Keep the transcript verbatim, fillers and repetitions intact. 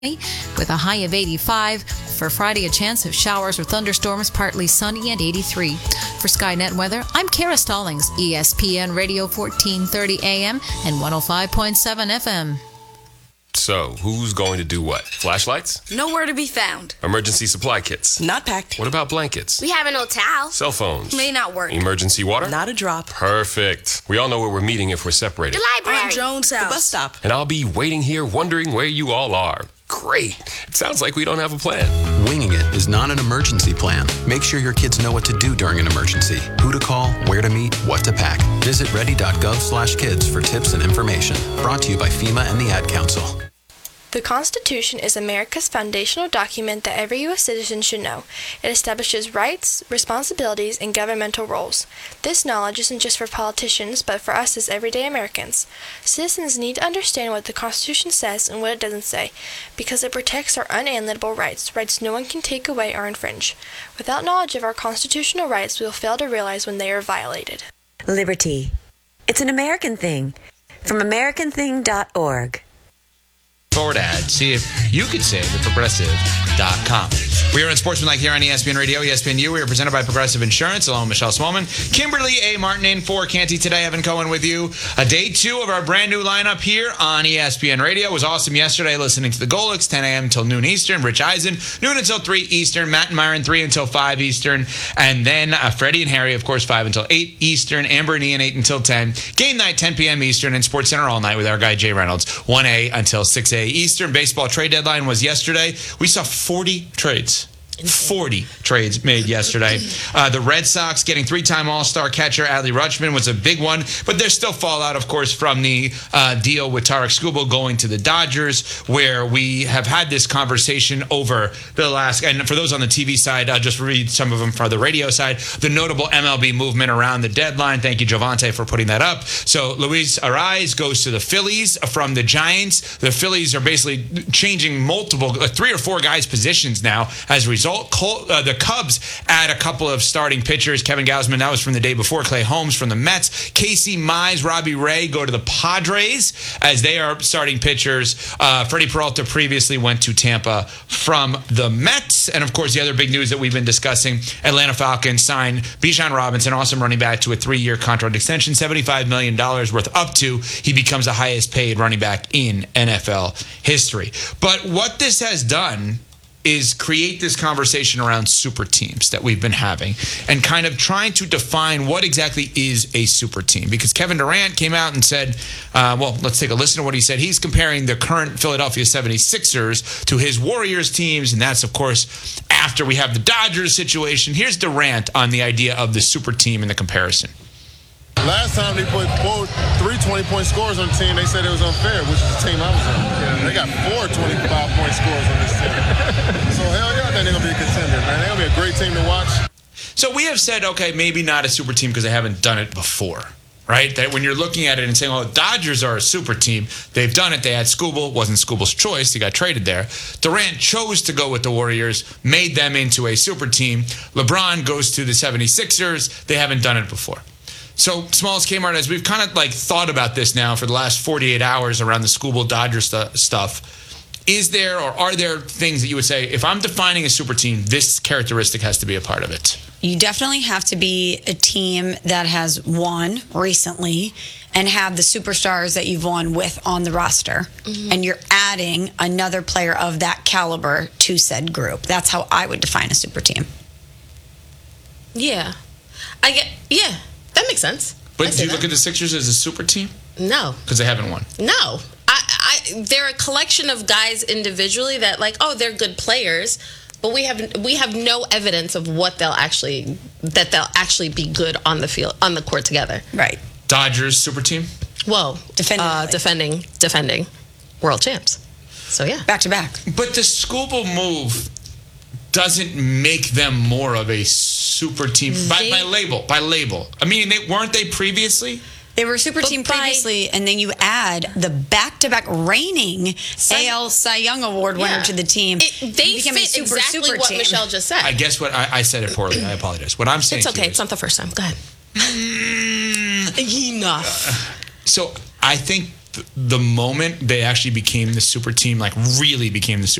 with a high of eighty-five. For Friday, a chance of showers or thunderstorms, partly sunny and eighty-three. For Skynet weather, I'm Kara Stallings, E S P N Radio fourteen thirty A M and one oh five point seven F M. So, who's going to do what? Flashlights? Nowhere to be found. Emergency supply kits? Not packed. What about blankets? We have an old towel. Cell phones? May not work. Emergency water? Not a drop. Perfect. We all know where we're meeting if we're separated. The library. On Jones House. The bus stop. And I'll be waiting here wondering where you all are. Great. It sounds like we don't have a plan. Winging it is not an emergency plan. Make sure your kids know what to do during an emergency, who to call, where to meet, what to pack. Visit ready.gov slash kids for tips and information. Brought to you by FEMA and the Ad Council. The Constitution is America's foundational document that every U S citizen should know. It establishes rights, responsibilities, and governmental roles. This knowledge isn't just for politicians, but for us as everyday Americans. Citizens need to understand what the Constitution says and what it doesn't say, because it protects our unalienable rights, rights no one can take away or infringe. Without knowledge of our constitutional rights, we will fail to realize when they are violated. Liberty. It's an American thing. From American thing dot org. Forward ad. See if you could save at progressive dot com. We are in Sportsmanlike here on E S P N Radio, E S P N U. We are presented by Progressive Insurance, along with Michelle Smallman, Kimberly A. Martin in for Canty today. Evan Cohen with you. A day two of our brand new lineup here on E S P N Radio. It was awesome yesterday listening to the Golics, ten a.m. until noon Eastern. Rich Eisen, noon until three Eastern. Matt and Myron, three until five Eastern. And then uh, Freddie and Harry, of course, five until eight Eastern. Amber and Ian, eight until ten. Game night, ten p.m. Eastern. And Sports Center all night with our guy Jay Reynolds, one a until six a Eastern. Baseball trade deadline was yesterday. We saw forty trades. forty trades made yesterday. Uh, the Red Sox getting three-time All-Star catcher Adley Rutschman was a big one, but there's still fallout, of course, from the uh, deal with Tarek Skubal going to the Dodgers, where we have had this conversation over the last, and for those on the T V side, I'll just read some of them for the radio side, the notable M L B movement around the deadline. Thank you, Jovante, for putting that up. So Luis Arraez goes to the Phillies from the Giants. The Phillies are basically changing multiple, like three or four guys' positions now as a result. Col- uh, the Cubs add a couple of starting pitchers. Kevin Gausman, that was from the day before. Clay Holmes from the Mets. Casey Mize, Robbie Ray go to the Padres as they are starting pitchers. Uh, Freddie Peralta previously went to Tampa from the Mets. And, of course, the other big news that we've been discussing, Atlanta Falcons signed Bijan Robinson, awesome running back, to a three-year contract extension, seventy-five million dollars worth up to. He becomes the highest paid running back in N F L history. But what this has done is create this conversation around super teams that we've been having and kind of trying to define what exactly is a super team. Because Kevin Durant came out and said, uh, well, let's take a listen to what he said. He's comparing the current Philadelphia seventy-sixers to his Warriors teams, and that's, of course, after we have the Dodgers situation. Here's Durant on the idea of the super team and the comparison. Last time they put four, three twenty-point scores on the team, they said it was unfair, which is the team I was on. Yeah. They got four twenty-five point scores on this team. So, hell yeah, I think they're going to be a contender, man. They're going to be a great team to watch. So we have said, okay, maybe not a super team because they haven't done it before, right? That when you're looking at it and saying, oh, the Dodgers are a super team, they've done it. They had Skubal. Wasn't Skubal's choice. He got traded there. Durant chose to go with the Warriors, made them into a super team. LeBron goes to the seventy-sixers. They haven't done it before. So, Smalls Kmart, as we've kind of like thought about this now for the last forty-eight hours around the Skubal Dodger st- stuff, is there or are there things that you would say, if I'm defining a super team, this characteristic has to be a part of it? You definitely have to be a team that has won recently and have the superstars that you've won with on the roster. Mm-hmm. And you're adding another player of that caliber to said group. That's how I would define a super team. Yeah. I get, yeah. That makes sense. But do you that. look at the Sixers as a super team? No. Because they haven't won? No. I, I, they're a collection of guys individually that, like, oh, they're good players, but we have we have no evidence of what they'll actually, that they'll actually be good on the field, on the court together. Right. Dodgers super team? Well, defending, uh, defending, defending world champs. So, yeah. Back to back. But the Skubal move doesn't make them more of a super team by, by label. By label, I mean, they weren't they previously? They were a super but team previously, by, and then you add the back-to-back reigning Cy, A L Cy Young Award winner yeah. to the team. It, they became fit a super, exactly super what team. Michelle just said. I guess what I, I said it poorly. I apologize. What I'm saying, it's okay. Is, it's not the first time. Go ahead. Enough. Uh, so I think th- the moment they actually became the super team, like really became the super